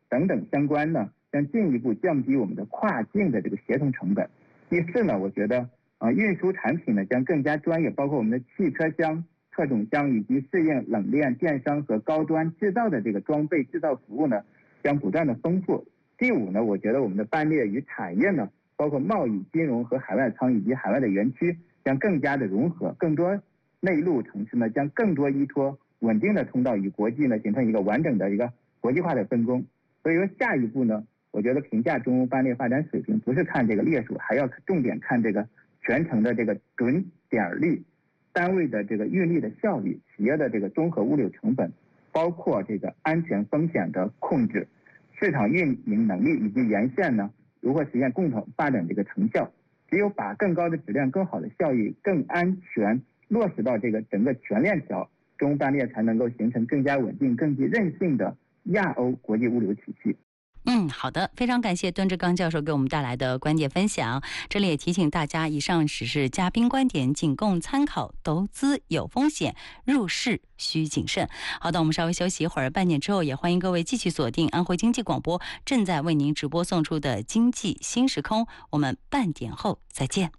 等等相关呢，将进一步降低我们的跨境的这个协同成本。第四呢，我觉得运输产品呢将更加专业，包括我们的汽车厢、特种箱以及适应冷链电商和高端制造的这个装备制造服务呢，将不断的丰富。第五呢，我觉得我们的班列与产业呢，包括贸易、金融和海外仓以及海外的园区将更加的融合，更多内陆城市呢将更多依托稳定的通道与国际呢形成一个完整的一个国际化的分工。所以说下一步呢，我觉得评价中欧班列发展水平不是看这个列数，还要重点看这个全程的这个准点率、单位的这个运力的效率、企业的这个综合物流成本，包括这个安全风险的控制、市场运营能力以及沿线呢如何实现共同发展这个成效。只有把更高的质量、更好的效益、更安全落实到这个整个全链条，中欧班列才能够形成更加稳定、更具韧性的亚欧国际物流体系。 好的，非常感谢段志刚教授给我们带来的观点分享。这里也提醒大家，以上只是嘉宾观点，仅供参考，投资有风险，入市需谨慎。好的，我们稍微休息一会儿，半点之后也欢迎各位继续锁定安徽经济广播正在为您直播送出的经济新时空，我们半点后再见。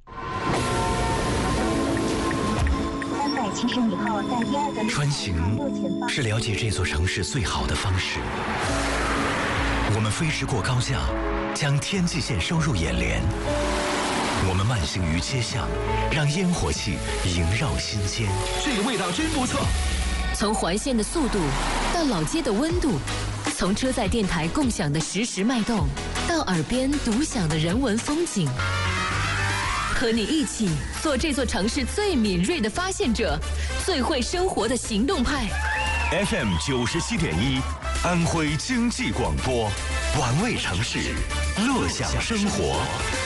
穿行是了解这座城市最好的方式。我们飞驰过高架，将天际线收入眼帘。我们慢行于街巷，让烟火气萦绕心间。 这个味道真不错。 从环线的速度到老街的温度，从车载电台共享的实时脉动，到耳边独享的人文风景。和你一起做这座城市最敏锐的发现者，最会生活的行动派。 FM 97.1，安徽经济广播，玩味城市，乐享生活。